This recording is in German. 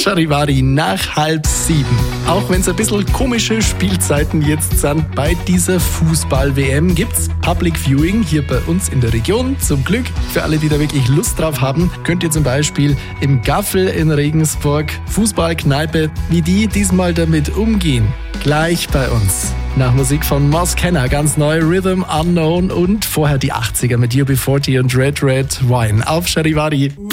Charivari nach 6:30. Auch wenn es ein bisschen komische Spielzeiten jetzt sind, bei dieser Fußball-WM gibt's Public Viewing hier bei uns in der Region. Zum Glück für alle, die da wirklich Lust drauf haben, könnt ihr zum Beispiel im Gaffel in Regensburg, Fußballkneipe, wie die diesmal damit umgehen. Gleich bei uns. Nach Musik von Moss Kenner, ganz neu Rhythm Unknown und vorher die 80er mit UB40 und Red Red Wine auf Charivari.